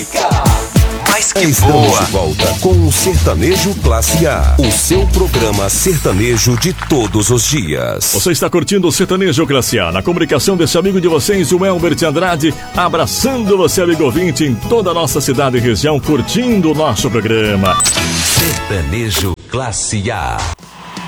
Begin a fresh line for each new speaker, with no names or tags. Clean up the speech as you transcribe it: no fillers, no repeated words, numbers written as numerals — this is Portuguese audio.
música mais que
Estamos
boa.
de volta com o Sertanejo Classe A, o seu programa sertanejo de todos os dias.
Você está curtindo o Sertanejo Classe A, na comunicação desse amigo de vocês, o Elbert Andrade, abraçando você, amigo ouvinte, em toda a nossa cidade e região, curtindo o nosso programa.
Sertanejo Classe A.